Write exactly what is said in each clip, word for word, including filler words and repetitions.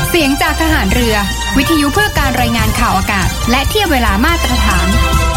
เสียงจากทหารเรือวิทยุเพื่อการรายงานข่าวอากาศและเทียบเวลามาตรฐาน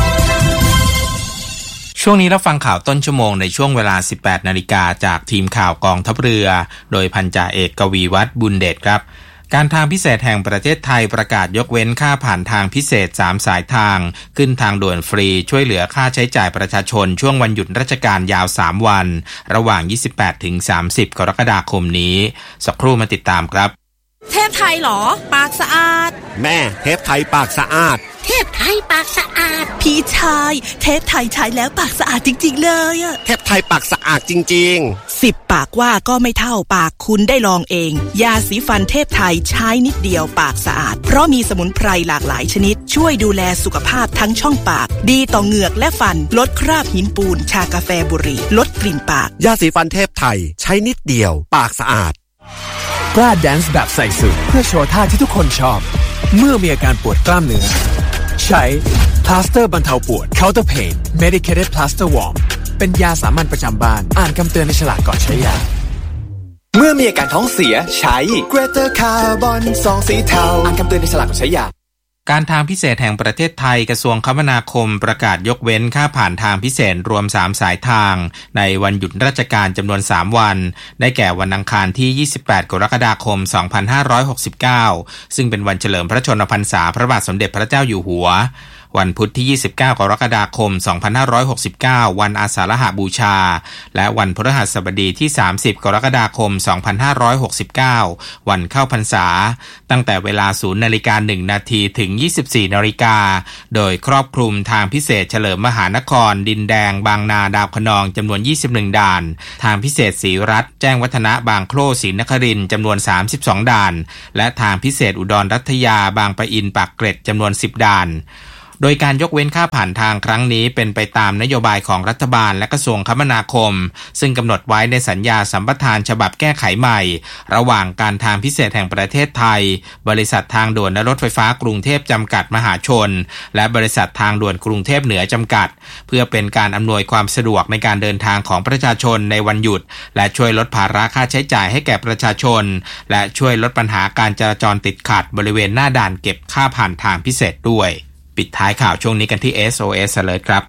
ช่วงนี้เราฟังข่าวต้นชั่วโมงในช่วงเวลา สิบแปดนาฬิกา จากทีมข่าวกองทัพเรือโดยพันจ่าเอกกวีวัฒน์บุญเดชครับการทางพิเศษแห่งประเทศไทยประกาศยกเว้นค่าผ่านทางพิเศษสามสายทางขึ้นทางด่วนฟรีช่วยเหลือค่าใช้จ่ายประชาชนช่วงวันหยุดราชการยาวสามวันระหว่าง ยี่สิบแปดถึงสามสิบ กรกฎาคมนี้สักครู่มาติดตามครับเทพไทยหรอปากสะอาดแม่เทพไทยปากสะอาดเทพไทยปากสะอาดพี่ชายเทพไทยใช้แล้วปากสะอาดจริงๆเลยอะเทพไทยปากสะอาดจริงๆสิบปากว่าก็ไม่เท่าปากคุณได้ลองเองยาสีฟันเทพไทยใช้นิดเดียวปากสะอาดเพราะมีสมุนไพรหลากหลายชนิดช่วยดูแลสุขภาพทั้งช่องปากดีต่อเหงือกและฟันลดคราบหินปูนชากาแฟบุหรี่ลดกลิ่นปากยาสีฟันเทพไทยใช้นิดเดียวปากสะอาดกล้าแดนซ์แบบใส่สุดเพื่อโชว์ท่าที่ทุกคนชอบเมื่อมีอาการปวดกล้ามเนื้อใช้พลาสเตอร์บรรเทาปวด Counter Pain Medicated Plaster Warm เป็นยาสามัญประจำบ้านอ่านคำเตือนในฉลากก่อนใช้ยาเมื่อมีอาการท้องเสียใช้ Greater Carbon ซองสีเทาอ่านคำเตือนในฉลากก่อนใช้ยาการทางพิเศษแห่งประเทศไทยกระทรวงคมนาคมประกาศยกเว้นค่าผ่านทางพิเศษรวมสามสายทางในวันหยุดราชการจำนวนสามวันได้แก่วันอังคารที่ยี่สิบแปดกรกฎาคมสองพันห้าร้อยหกสิบเก้าซึ่งเป็นวันเฉลิมพระชนมพรรษาพระบาทสมเด็จพระเจ้าอยู่หัววันพุธที่ยี่สิบเก้ากรกฎาคมสองพันห้าร้อยหกสิบเก้าวันอาสาฬหบูชาและวันพฤหัสบดีที่สามสิบกรกฎาคมสองพันห้าร้อยหกสิบเก้าวันเข้าพรรษาตั้งแต่เวลา ศูนย์นาฬิกาหนึ่งนาทีถึง ยี่สิบสี่นาฬิกาโดยครอบคลุมทางพิเศษเฉลิมมหานครดินแดงบางนาดาวคะนองจำนวนยี่สิบเอ็ดด่านทางพิเศษศรีรัตน์แจ้งวัฒนะบางโคร่ศรีนครินทร์จำนวนสามสิบสองด่านและทางพิเศษอุดรรัตยาบางปะอินปากเกร็ดจำนวนสิบด่านโดยการยกเว้นค่าผ่านทางครั้งนี้เป็นไปตามนโยบายของรัฐบาลและกระทรวงคมนาคมซึ่งกำหนดไว้ในสัญญาสัมปทานฉบับแก้ไขใหม่ระหว่างการทางพิเศษแห่งประเทศไทยบริษัททางด่วนและรถไฟฟ้ากรุงเทพจำกัดมหาชนและบริษัททางด่วนกรุงเทพเหนือจำกัดเพื่อเป็นการอำนวยความสะดวกในการเดินทางของประชาชนในวันหยุดและช่วยลดภาระค่าใช้จ่ายให้แก่ประชาชนและช่วยลดปัญหาการจราจรติดขัดบริเวณหน้าด่านเก็บค่าผ่านทางพิเศษด้วยปิดท้ายข่าวช่วงนี้กันที่ เอส โอ เอส Alert ครับ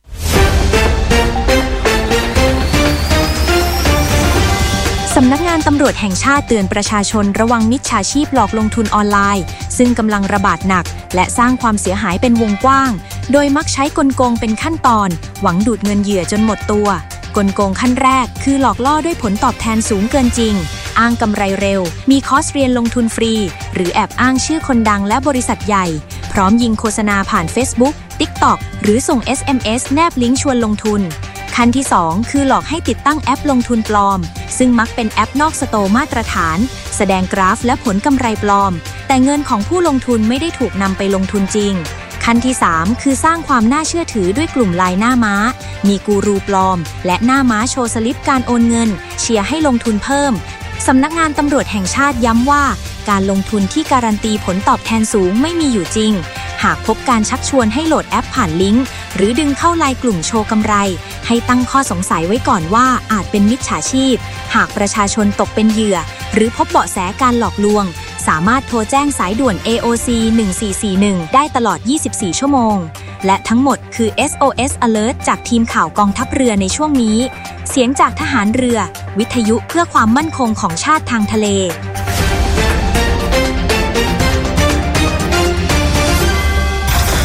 สำนักงานตำรวจแห่งชาติเตือนประชาชนระวังมิจฉาชีพหลอกลงทุนออนไลน์ซึ่งกำลังระบาดหนักและสร้างความเสียหายเป็นวงกว้างโดยมักใช้กลโกงเป็นขั้นตอนหวังดูดเงินเหยื่อจนหมดตัวกลโกงขั้นแรกคือหลอกล่อด้วยผลตอบแทนสูงเกินจริงอ้างกำไรเร็วมีคอร์สเรียนลงทุนฟรีหรือแอบอ้างชื่อคนดังและบริษัทใหญ่พร้อมยิงโฆษณาผ่าน Facebook TikTok หรือส่ง เอส เอ็ม เอส แนบลิงก์ชวนลงทุนขั้นที่สองคือหลอกให้ติดตั้งแอปลงทุนปลอมซึ่งมักเป็นแอปนอกสโตร์มาตรฐานแสดงกราฟและผลกำไรปลอมแต่เงินของผู้ลงทุนไม่ได้ถูกนำไปลงทุนจริงขั้นที่สามคือสร้างความน่าเชื่อถือด้วยกลุ่มไลน์หน้าม้ามีกูรูปลอมและหน้าม้าโชว์สลิปการโอนเงินเชียร์ให้ลงทุนเพิ่มสำนักงานตำรวจแห่งชาติย้ำว่าการลงทุนที่การันตีผลตอบแทนสูงไม่มีอยู่จริงหากพบการชักชวนให้โหลดแอปผ่านลิงก์หรือดึงเข้าไลน์กลุ่มโชว์กำไรให้ตั้งข้อสงสัยไว้ก่อนว่าอาจเป็นมิจฉาชีพหากประชาชนตกเป็นเหยื่อหรือพบเบาะแสการหลอกลวงสามารถโทรแจ้งสายด่วน เอ โอ ซี หนึ่งสี่สี่หนึ่งได้ตลอดยี่สิบสี่ชั่วโมงและทั้งหมดคือ เอส โอ เอส Alert จากทีมข่าวกองทัพเรือในช่วงนี้เสียงจากทหารเรือวิทยุเพื่อความมั่นคงของชาติทางทะเล